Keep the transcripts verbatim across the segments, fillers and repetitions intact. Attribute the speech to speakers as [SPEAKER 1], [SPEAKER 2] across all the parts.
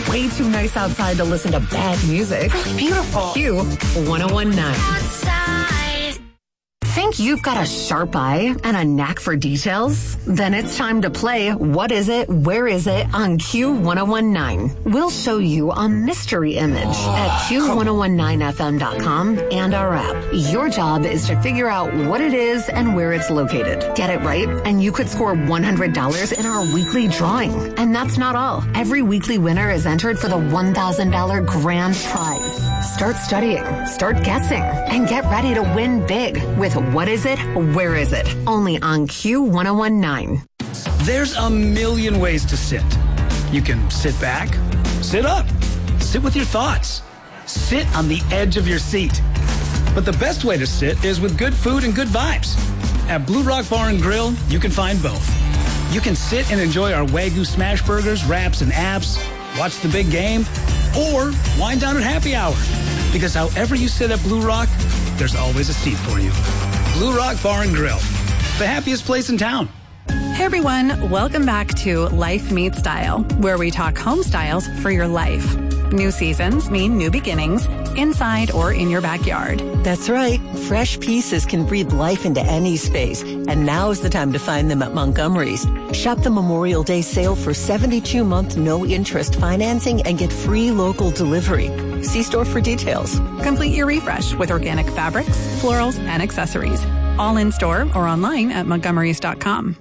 [SPEAKER 1] way too nice outside to listen to bad music.
[SPEAKER 2] Really beautiful.
[SPEAKER 1] Q one oh one nine.
[SPEAKER 2] Outside.
[SPEAKER 1] Think you've got a sharp eye and a knack for details? Then it's time to play What Is It, Where Is It on Q one oh one nine. We'll show you a mystery image at Q ten nineteen F M dot com and our app. Your job is to figure out what it is and where it's located. Get it right, and you could score one hundred dollars in our weekly drawing. And that's not all. Every weekly winner is entered for the one thousand dollars grand prize. Start studying, start guessing, and get ready to win big with What Is It, Where Is It? Only on Q ten nineteen.
[SPEAKER 3] There's a million ways to sit. You can sit back, sit up, sit with your thoughts, sit on the edge of your seat. But the best way to sit is with good food and good vibes. At Blue Rock Bar and Grill, you can find both. You can sit and enjoy our Wagyu smash burgers, wraps, and apps, watch the big game, or wind down at happy hour. Because however you sit at Blue Rock, there's always a seat for you. Blue Rock Bar and Grill, the happiest place in town.
[SPEAKER 4] Hey everyone, welcome back to Life Meets Style, where we talk home styles for your life. New seasons mean new beginnings, inside or in your backyard.
[SPEAKER 5] That's right. Fresh pieces can breathe life into any space, and now is the time to find them at Montgomery's. Shop the Memorial Day sale for seventy-two month no-interest financing and get free local delivery. See store for details.
[SPEAKER 4] Complete your refresh with organic fabrics, florals, and accessories. All in store or online at montgomerys dot com.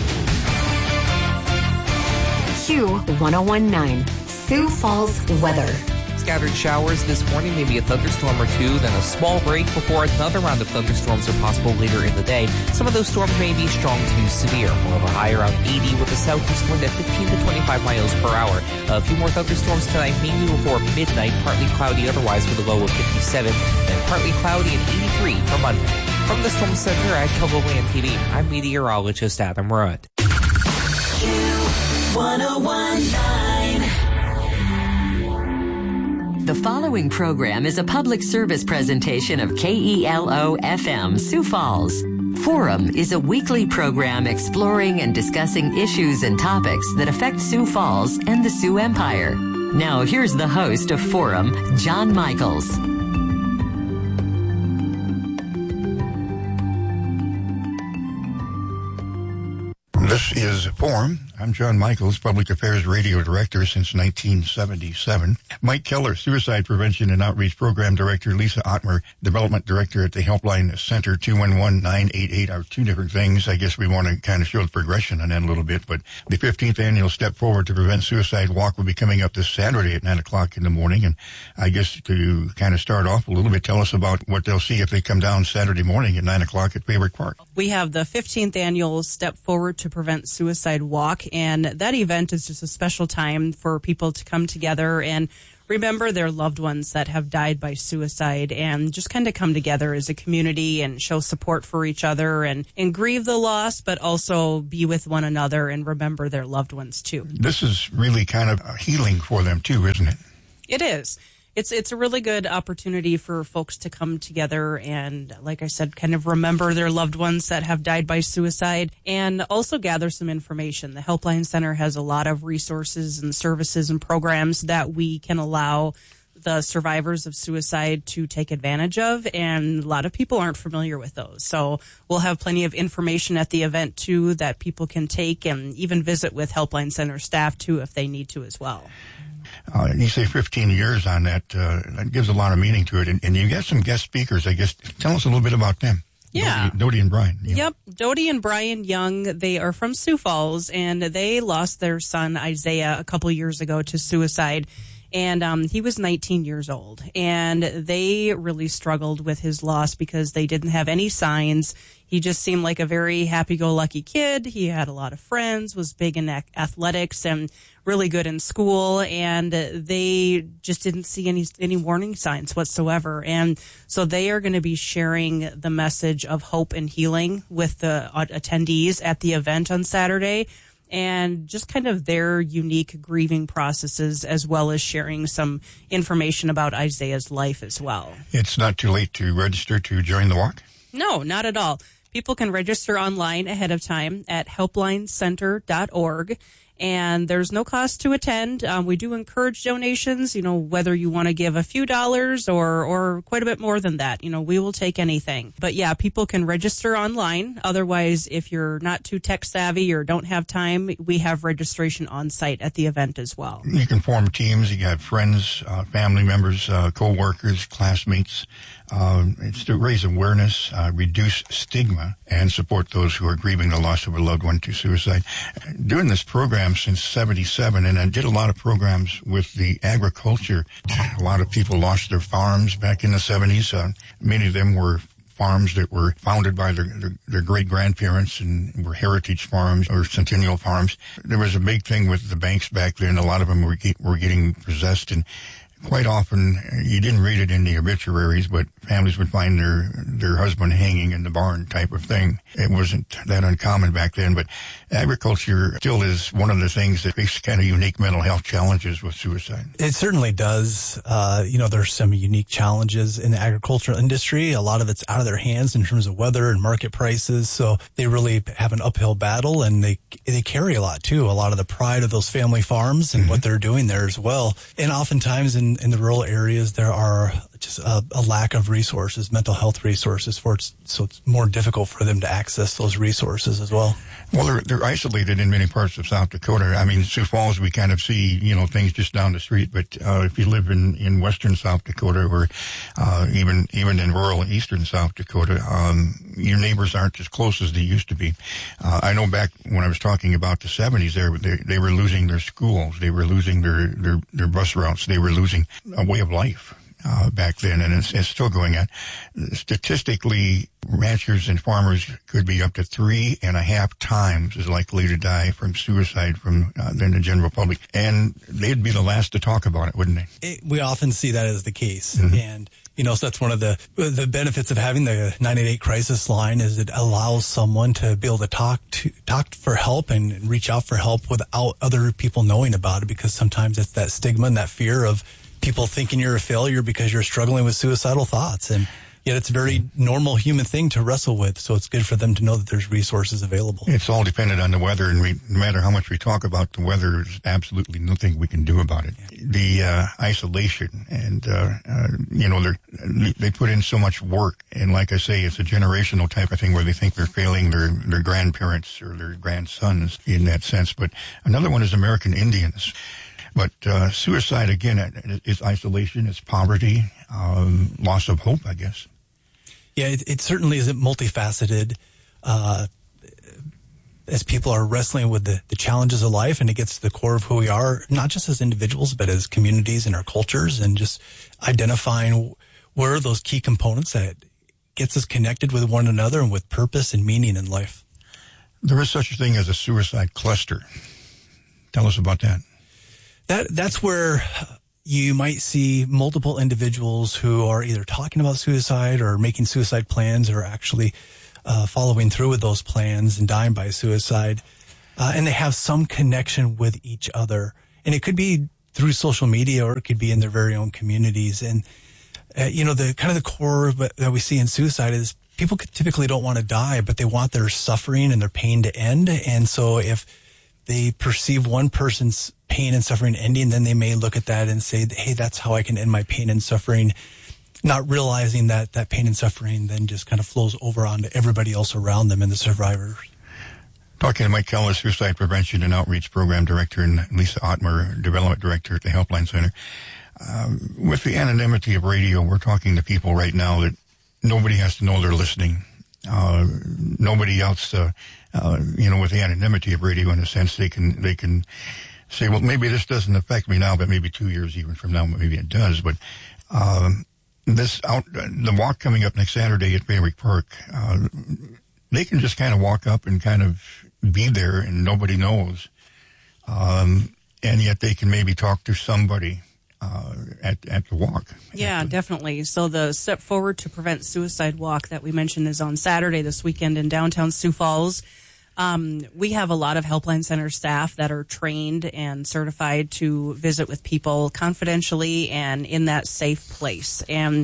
[SPEAKER 1] Q ten nineteen. Sioux Falls weather.
[SPEAKER 6] Scattered showers this morning, maybe a thunderstorm or two, then a small break before another round of thunderstorms are possible later in the day. Some of those storms may be strong to severe. We'll have a high around eighty with a southeast wind at fifteen to twenty-five miles per hour. A few more thunderstorms tonight, mainly before midnight. Partly cloudy otherwise with a low of fifty-seven, and partly cloudy at eighty-three for Monday. From the Storm Center at KOGOLAND T V, I'm meteorologist Adam Rudd.
[SPEAKER 7] Q ten nineteen.
[SPEAKER 8] The following program is a public service presentation of K E L O F M Sioux Falls. Forum is a weekly program exploring and discussing issues and topics that affect Sioux Falls and the Sioux Empire. Now here's the host of Forum, John Michaels.
[SPEAKER 9] This is Forum. I'm John Michaels, Public Affairs Radio Director since nineteen seventy-seven. Mike Keller, Suicide Prevention and Outreach Program Director. Lisa Ottmer, Development Director at the Helpline Center. two one one, nine eight eight are two different things. I guess we want to kind of show the progression on that a little bit. But the fifteenth Annual Step Forward to Prevent Suicide Walk will be coming up this Saturday at nine o'clock in the morning. And I guess to kind of start off a little bit, tell us about what they'll see if they come down Saturday morning at nine o'clock at Favorite Park.
[SPEAKER 10] We have the fifteenth Annual Step Forward to Prevent Suicide Walk, and that event is just a special time for people to come together and remember their loved ones that have died by suicide, and just kind of come together as a community and show support for each other and, and grieve the loss, but also be with one another and remember their loved ones too.
[SPEAKER 9] This is really kind of a healing for them too, isn't it?
[SPEAKER 10] It is. It's it's a really good opportunity for folks to come together and, like I said, kind of remember their loved ones that have died by suicide and also gather some information. The Helpline Center has a lot of resources and services and programs that we can allow the survivors of suicide to take advantage of, and a lot of people aren't familiar with those. So we'll have plenty of information at the event, too, that people can take and even visit with Helpline Center staff, too, if they need to as well.
[SPEAKER 9] Uh, you say fifteen years on that. Uh, that gives a lot of meaning to it. And, and you got some guest speakers, I guess. Tell us a little bit about them.
[SPEAKER 10] Yeah.
[SPEAKER 9] Dodie, Dodie and Brian.
[SPEAKER 10] Yeah. Yep. Dodie and Brian Young, they are from Sioux Falls, and they lost their son, Isaiah, a couple years ago to suicide. And um, he was nineteen years old, and they really struggled with his loss because they didn't have any signs. He just seemed like a very happy-go-lucky kid. He had a lot of friends, was big in athletics, and really good in school, and they just didn't see any any warning signs whatsoever. And so they are going to be sharing the message of hope and healing with the attendees at the event on Saturday, and just kind of their unique grieving processes, as well as sharing some information about Isaiah's life as well.
[SPEAKER 9] It's not too late to register to join the walk?
[SPEAKER 10] No, not at all. People can register online ahead of time at helpline center dot org, And there's no cost to attend. Um, we do encourage donations, you know, whether you want to give a few dollars or, or quite a bit more than that. You know, we will take anything. But yeah, people can register online. Otherwise, if you're not too tech savvy or don't have time, we have registration on site at the event as well.
[SPEAKER 9] You can form teams. You got friends, uh, family members, uh, co-workers, classmates. Um, it's to raise awareness, uh, reduce stigma, and support those who are grieving the loss of a loved one to suicide. Doing this program since seventy-seven, and I did a lot of programs with the agriculture. A lot of people lost their farms back in the seventies. Uh, many of them were farms that were founded by their, their, their great-grandparents and were heritage farms or centennial farms. There was a big thing with the banks back then. A lot of them were, get, were getting possessed, and quite often, you didn't read it in the obituaries, but families would find their their husband hanging in the barn type of thing. It wasn't that uncommon back then, but agriculture still is one of the things that faces kind of unique mental health challenges with suicide.
[SPEAKER 11] It certainly does. Uh, you know, there's some unique challenges in the agricultural industry. A lot of it's out of their hands in terms of weather and market prices, so they really have an uphill battle, and they they carry a lot, too. A lot of the pride of those family farms and mm-hmm. what they're doing there as well. And oftentimes in in the rural areas, there are just a, a lack of resources, mental health resources, for it, so it's more difficult for them to access those resources as well.
[SPEAKER 9] Well, they're, they're isolated in many parts of South Dakota. I mean, Sioux Falls, we kind of see, you know, things just down the street. But uh, if you live in, in western South Dakota or uh, even even in rural eastern South Dakota, um, your neighbors aren't as close as they used to be. Uh, I know back when I was talking about the seventies, they, they, they were losing their schools. They were losing their, their, their bus routes. They were losing a way of life. Uh, back then, and it's, it's still going on. Statistically, ranchers and farmers could be up to three and a half times as likely to die from suicide from uh, than the general public, and they'd be the last to talk about it, wouldn't they?
[SPEAKER 11] It, we often see that as the case,
[SPEAKER 9] mm-hmm.
[SPEAKER 11] and you know, so that's one of the the benefits of having the nine eight eight crisis line is it allows someone to be able to talk to talk for help and reach out for help without other people knowing about it, because sometimes it's that stigma and that fear of people thinking you're a failure because you're struggling with suicidal thoughts. And yet it's a very normal human thing to wrestle with. So it's good for them to know that there's resources available.
[SPEAKER 9] It's all dependent on the weather. And we, no matter how much we talk about the weather, there's absolutely nothing we can do about it. The uh, isolation and, uh, uh, you know, they they put in so much work. And like I say, it's a generational type of thing where they think they're failing their, their grandparents or their grandsons in that sense. But another one is American Indians. But uh, suicide, again, is isolation, it's poverty, um, loss of hope, I guess.
[SPEAKER 11] Yeah, it, it certainly is multifaceted uh, as people are wrestling with the, the challenges of life, and it gets to the core of who we are, not just as individuals, but as communities and our cultures, and just identifying where are those key components that gets us connected with one another and with purpose and meaning in life.
[SPEAKER 9] There is such a thing as a suicide cluster. Tell us about that.
[SPEAKER 11] That that's where you might see multiple individuals who are either talking about suicide or making suicide plans or actually uh, following through with those plans and dying by suicide. Uh, and they have some connection with each other. And it could be through social media or it could be in their very own communities. And, uh, you know, the kind of the core that we see in suicide is people typically don't want to die, but they want their suffering and their pain to end. And so if they perceive one person's pain and suffering ending, then they may look at that and say, hey, that's how I can end my pain and suffering, not realizing that that pain and suffering then just kind of flows over onto everybody else around them and the survivors.
[SPEAKER 9] Talking to Mike Keller, Suicide Prevention and Outreach Program Director, and Lisa Ottmer, Development Director at the Helpline Center. Um, with the anonymity of radio, we're talking to people right now that nobody has to know they're listening. Uh, nobody else, uh, uh, you know, with the anonymity of radio, in a sense, they can, they can say, well, maybe this doesn't affect me now, but maybe two years even from now, maybe it does. But, um, this out, the walk coming up next Saturday at Bayrick Park, uh, they can just kind of walk up and kind of be there and nobody knows. Um, and yet they can maybe talk to somebody Uh, at, at the walk.
[SPEAKER 10] Yeah, definitely. So the Step Forward to Prevent Suicide walk that we mentioned is on Saturday this weekend in downtown Sioux Falls. Um, we have a lot of Helpline Center staff that are trained and certified to visit with people confidentially and in that safe place. And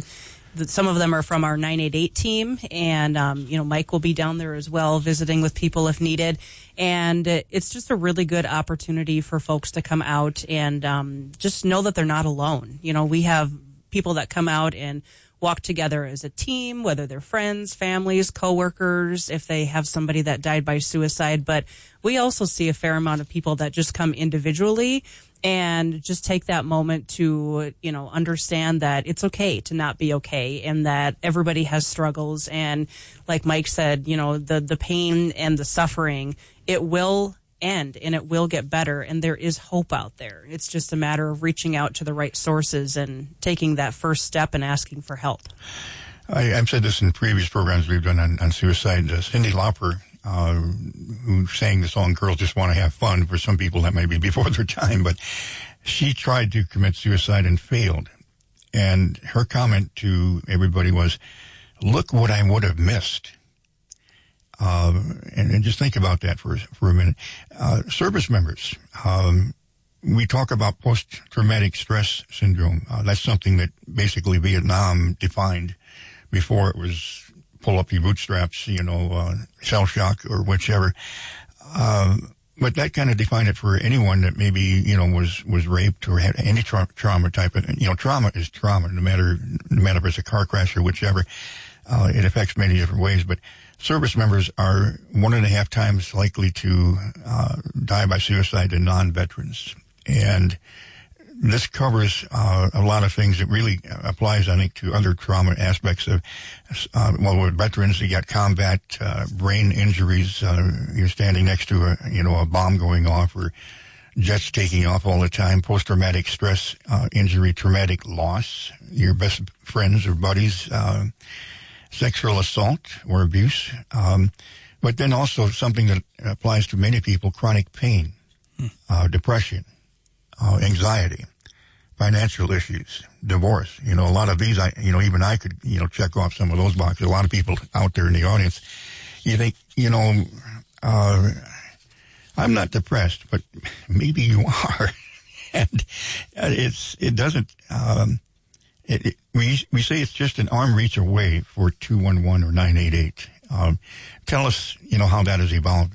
[SPEAKER 10] the, some of them are from our nine eight eight team, and um, you know, Mike will be down there as well, visiting with people if needed. And it's just a really good opportunity for folks to come out and um, just know that they're not alone. You know, we have people that come out and walk together as a team, whether they're friends, families, coworkers, if they have somebody that died by suicide. But we also see a fair amount of people that just come individually and just take that moment to, you know, understand that it's okay to not be okay, and that everybody has struggles. And like Mike said, you know, the, the pain and the suffering, it will end and it will get better, and there is hope out there. It's just a matter of reaching out to the right sources and taking that first step and asking for help.
[SPEAKER 9] I, I've said this in previous programs we've done on, on suicide. Uh, Cyndi Lauper, uh, who sang the song Girls Just Want to Have Fun, for some people that may be before their time, but she tried to commit suicide and failed. And her comment to everybody was, look what I would have missed. Uh, and, and just think about that for for a minute. Uh, service members, um, we talk about post-traumatic stress syndrome. Uh, that's something that basically Vietnam defined before it was pull up your bootstraps, you know, uh, shell shock or whichever. Um, but that kind of defined it for anyone that maybe, you know, was, was raped or had any tra- trauma type of, you know, trauma is trauma, no matter, no matter if it's a car crash or whichever. Uh, it affects many different ways, but service members are one and a half times likely to uh, die by suicide than non-veterans. And this covers uh, a lot of things. It really applies, I think, to other trauma aspects of, uh, well, with veterans, you got combat, uh, brain injuries. Uh, you're standing next to a, you know, a bomb going off, or jets taking off all the time, post-traumatic stress uh, injury, traumatic loss, your best friends or buddies, uh, sexual assault or abuse, um, but then also something that applies to many people, chronic pain, hmm. uh, depression, uh, anxiety, financial issues, divorce. You know, a lot of these, I, you know, even I could, you know, check off some of those boxes. A lot of people out there in the audience, you think, you know, uh, I'm not depressed, but maybe you are. And it's, it doesn't, um, It, it, we we say it's just an arm reach away for two one one or nine eight eight. Um, tell us, you know, how that has evolved.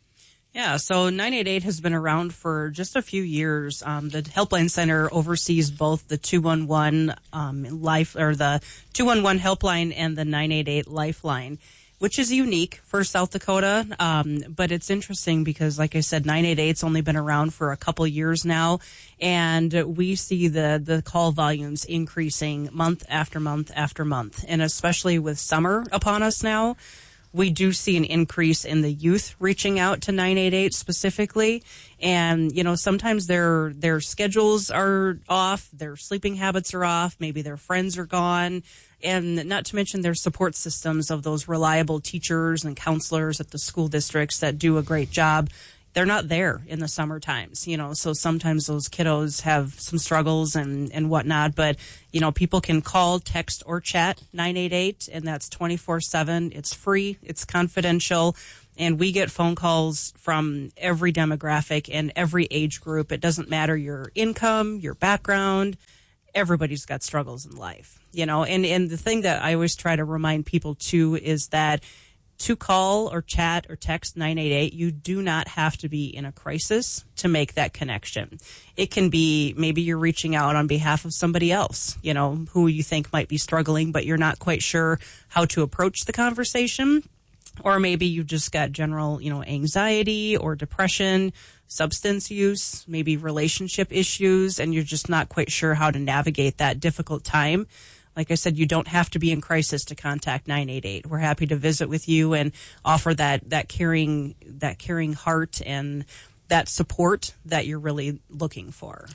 [SPEAKER 10] Yeah, so nine eight eight has been around for just a few years. Um, the Helpline Center oversees both the two one one um, life or the two one one helpline and the nine eight eight lifeline, which is unique for South Dakota. Um, but it's interesting because, like I said, nine eight eight's only been around for a couple years now, and we see the, the call volumes increasing month after month after month. And especially with summer upon us now, we do see an increase in the youth reaching out to nine eight eight specifically. And, you know, sometimes their their schedules are off, their sleeping habits are off, maybe their friends are gone, and not to mention their support systems of those reliable teachers and counselors at the school districts that do a great job. They're not there in the summer times, you know, so sometimes those kiddos have some struggles and, and whatnot. But, you know, people can call, text, or chat nine eight eight, and that's twenty-four seven. It's free. It's confidential. And we get phone calls from every demographic and every age group. It doesn't matter your income, your background. Everybody's got struggles in life, you know. And, and the thing that I always try to remind people, too, is that to call or chat or text nine eight eight, you do not have to be in a crisis to make that connection. It can be maybe you're reaching out on behalf of somebody else, you know, who you think might be struggling, but you're not quite sure how to approach the conversation. Or maybe you've just got general, you know, anxiety or depression, substance use, maybe relationship issues, and you're just not quite sure how to navigate that difficult time. Like I said, you don't have to be in crisis to contact nine eight eight. We're happy to visit with you and offer that, that caring, that caring heart and that support that you're really looking for.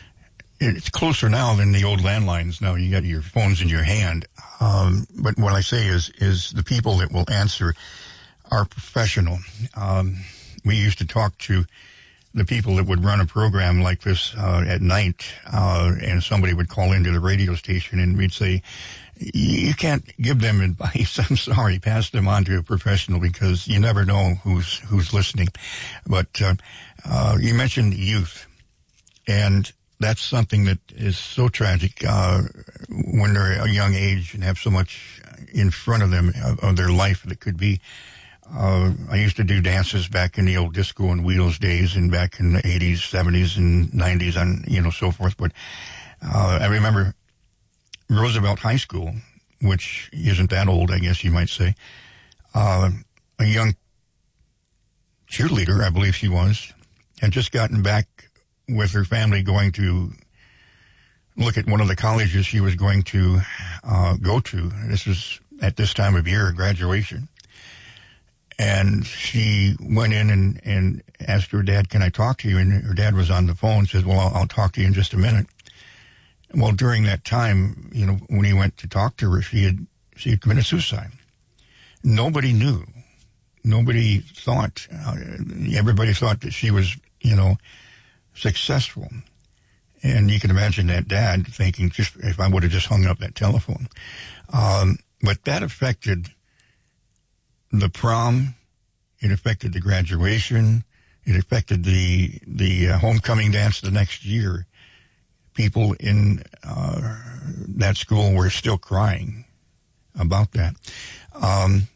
[SPEAKER 9] It's closer now than the old landlines. Now you got your phones in your hand. Um, but what I say is, is the people that will answer are professional. Um, we used to talk to the people that would run a program like this uh, at night, uh, and somebody would call into the radio station, and we'd say, you can't give them advice. I'm sorry, pass them on to a professional, because you never know who's who's listening. But uh, uh, you mentioned youth, and that's something that is so tragic uh, when they're a young age and have so much in front of them of, of their life that could be. Uh, I used to do dances back in the old disco and wheels days and back in the eighties, seventies, and nineties and, you know, so forth. But uh, I remember Roosevelt High School, which isn't that old, I guess you might say. Uh, a young cheerleader, I believe she was, had just gotten back with her family going to look at one of the colleges she was going to uh, go to. This was at this time of year, graduation. And she went in and, and asked her dad, can I talk to you? And her dad was on the phone and said, well, I'll, I'll talk to you in just a minute. Well, during that time, you know, when he went to talk to her, she had, she had committed suicide. Nobody knew. Nobody thought, uh, everybody thought that she was, you know, successful. And you can imagine that dad thinking, just if I would have just hung up that telephone. Um, but that affected the prom, it affected the graduation, it affected the the uh, homecoming dance the next year. People in uh, that school were still crying about that. Um,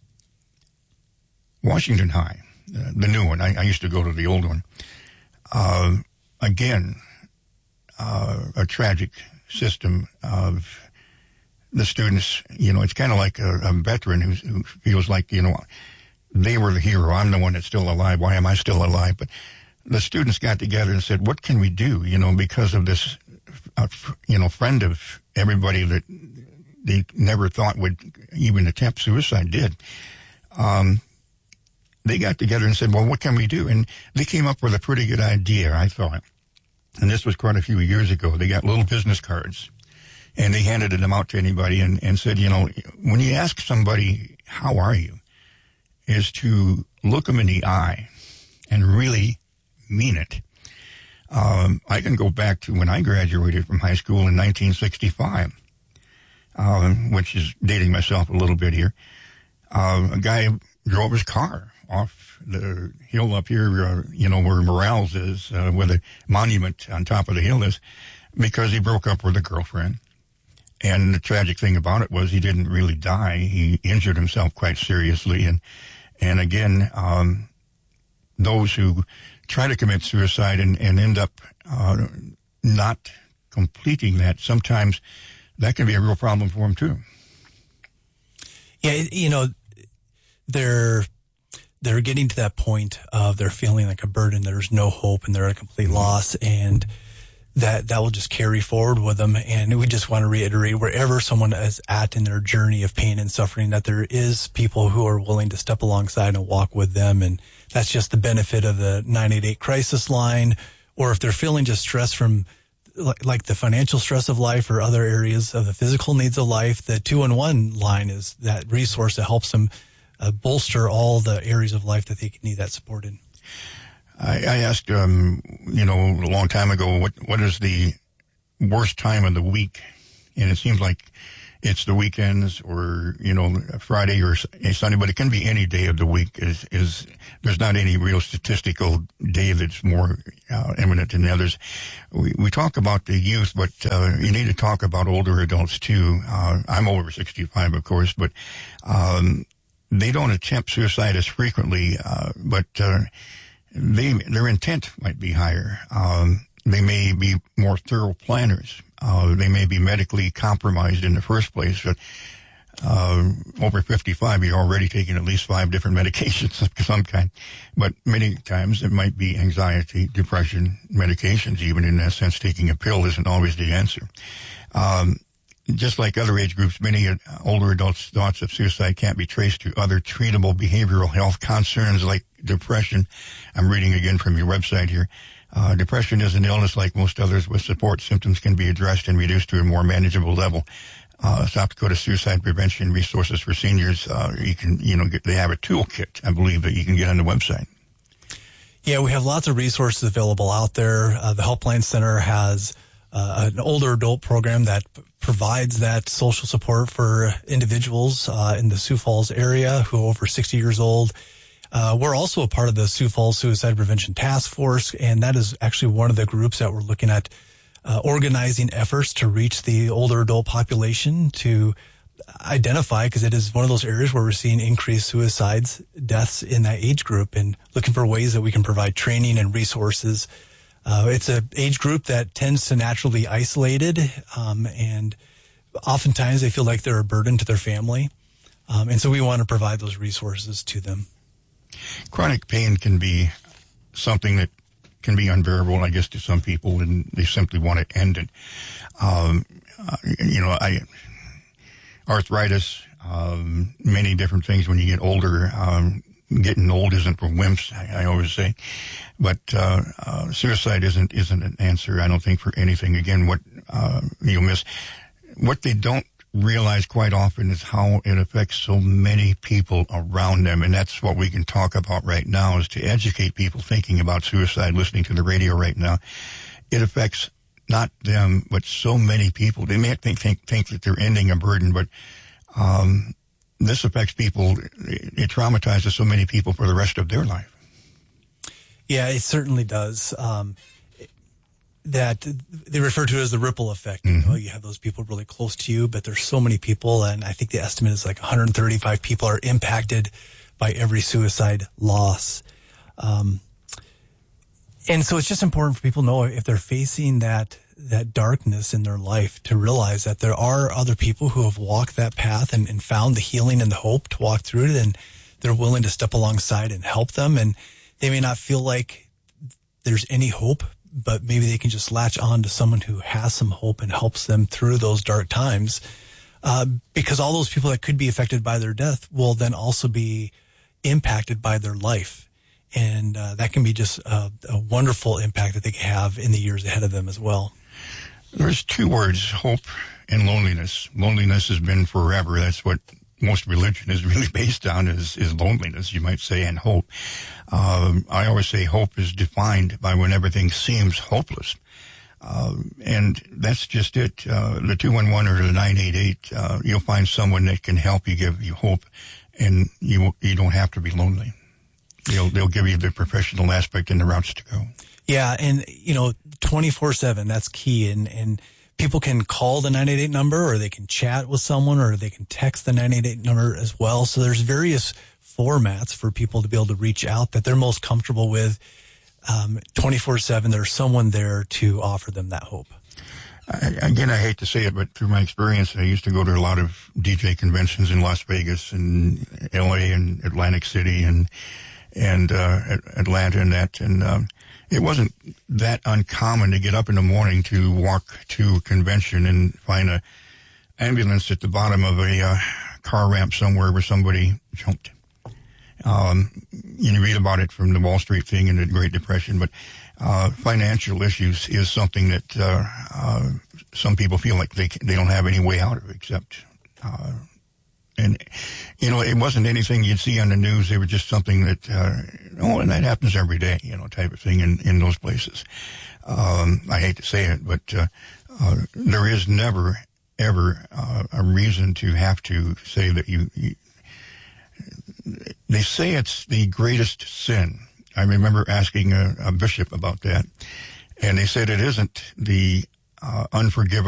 [SPEAKER 9] Washington High, uh, the new one, I, I used to go to the old one. Uh, again, uh, a tragic system of the students, you know, it's kind of like a, a veteran who's, who feels like, you know, they were the hero. I'm the one that's still alive. Why am I still alive? But the students got together and said, what can we do? You know, because of this, uh, you know, friend of everybody that they never thought would even attempt suicide did. Um, they got together and said, well, what can we do? And they came up with a pretty good idea, I thought. And this was quite a few years ago. They got little business cards. And they handed them out to anybody and, and said, you know, when you ask somebody, how are you, is to look them in the eye and really mean it. Um, I can go back to when I graduated from high school in nineteen sixty-five, um, which is dating myself a little bit here. Uh, a guy drove his car off the hill up here, uh, you know, where Morales is, uh, where the monument on top of the hill is, because he broke up with a girlfriend. And the tragic thing about it was he didn't really die. He injured himself quite seriously. And, and again, um, those who try to commit suicide and, and end up, uh, not completing that, sometimes that can be a real problem for them too.
[SPEAKER 11] Yeah. You know, they're, they're getting to that point of they're feeling like a burden. There's no hope and they're at a complete loss. And that that will just carry forward with them. And we just want to reiterate, wherever someone is at in their journey of pain and suffering, that there is people who are willing to step alongside and walk with them. And that's just the benefit of the nine eight eight crisis line. Or if they're feeling just stress from like, like the financial stress of life or other areas of the physical needs of life, the two in one line is that resource that helps them uh, bolster all the areas of life that they need that support in.
[SPEAKER 9] I, I asked, um, you know, a long time ago, what what is the worst time of the week? And it seems like it's the weekends or, you know, Friday or Sunday, but it can be any day of the week. Is is there's not any real statistical day that's more uh, eminent than others. We, we talk about the youth, but uh, you need to talk about older adults too. Uh, I'm over sixty-five, of course, but um, they don't attempt suicide as frequently, uh, but uh, They, their intent might be higher. Um, they may be more thorough planners. Uh, they may be medically compromised in the first place. But, uh, over fifty-five, you're already taking at least five different medications of some kind. But many times it might be anxiety, depression, medications. Even in that sense, taking a pill isn't always the answer. Um, just like other age groups, many older adults' thoughts of suicide can't be traced to other treatable behavioral health concerns like depression. I'm reading again from your website here. Uh, depression is an illness like most others. With support, symptoms can be addressed and reduced to a more manageable level. Uh, South Dakota Suicide Prevention Resources for Seniors, uh, you can, you know, get, they have a toolkit, I believe, that you can get on the website.
[SPEAKER 11] Yeah, we have lots of resources available out there. Uh, the Helpline Center has uh, an older adult program that p- provides that social support for individuals uh, in the Sioux Falls area who are over sixty years old. Uh, we're also a part of the Sioux Falls Suicide Prevention Task Force, and that is actually one of the groups that we're looking at uh, organizing efforts to reach the older adult population to identify, because it is one of those areas where we're seeing increased suicides, deaths in that age group, and looking for ways that we can provide training and resources. Uh, it's an age group that tends to naturally be isolated, um, and oftentimes they feel like they're a burden to their family. Um, and so we want to provide those resources to them.
[SPEAKER 9] Chronic pain can be something that can be unbearable, I guess, to some people, and they simply want it ended. Um, uh, you know, I, arthritis, um, many different things when you get older. Um, getting old isn't for wimps, I, I always say. But, uh, uh, suicide isn't, isn't an answer, I don't think, for anything. Again, what, uh, you'll miss, what they don't realize quite often is how it affects so many people around them. And that's what we can talk about right now, is to educate people thinking about suicide, listening to the radio right now. It affects not them, but so many people. They may think, think, think that they're ending a burden, but, um, this affects people. It, it traumatizes so many people for the rest of their life.
[SPEAKER 11] Yeah, it certainly does. Um, that they refer to it as the ripple effect. You know, you have those people really close to you, but there's so many people, and I think the estimate is like one hundred thirty-five people are impacted by every suicide loss. Um, and so it's just important for people to know, if they're facing that that darkness in their life, to realize that there are other people who have walked that path and, and found the healing and the hope to walk through it, and they're willing to step alongside and help them. And they may not feel like there's any hope, but maybe they can just latch on to someone who has some hope and helps them through those dark times. Uh, because all those people that could be affected by their death will then also be impacted by their life. And uh, that can be just a, a wonderful impact that they can have in the years ahead of them as well.
[SPEAKER 9] There's two words, hope and loneliness. Loneliness has been forever. That's what most religion is really based on, is, is loneliness, you might say, and hope. Um, I always say hope is defined by when everything seems hopeless. Uh, and that's just it. Uh, the two one one or the nine eight eight, uh, you'll find someone that can help you, give you hope, and you you don't have to be lonely. They'll, they'll give you the professional aspect and the routes to go.
[SPEAKER 11] Yeah, and, you know, twenty-four seven, that's key. And, and people can call the nine eight eight number, or they can chat with someone, or they can text the nine eight eight number as well. So there's various formats for people to be able to reach out that they're most comfortable with. Um, twenty-four seven, there's someone there to offer them that hope.
[SPEAKER 9] I, again, I hate to say it, but through my experience, I used to go to a lot of D J conventions in Las Vegas and L A and Atlantic City and and uh, Atlanta and that. And um, it wasn't that uncommon to get up in the morning to walk to a convention and find a ambulance at the bottom of a uh, car ramp somewhere where somebody jumped. Um, you read about it from the Wall Street thing and the Great Depression, but uh, financial issues is something that uh, uh, some people feel like they they don't have any way out of, except, uh, and you know, it wasn't anything you'd see on the news. They were just something that, uh, oh, and that happens every day, you know, type of thing in in those places. Um, I hate to say it, but uh, uh, there is never ever uh, a reason to have to say that you. you They say it's the greatest sin. I remember asking a, a bishop about that, and they said it isn't the uh, unforgivable